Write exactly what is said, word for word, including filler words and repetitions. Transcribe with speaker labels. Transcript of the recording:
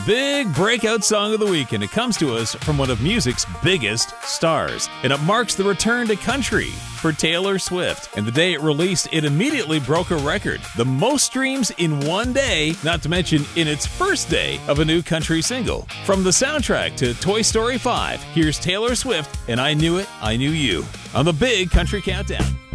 Speaker 1: Big breakout song of the week, and it comes to us from one of music's biggest stars. And it marks the return to country for Taylor Swift. And the day it released, it immediately broke a record. The most streams in one day, not to mention in its first day of a new country single. From the soundtrack to Toy Story five, here's Taylor Swift and I Knew It, I Knew You on the Big Country Countdown.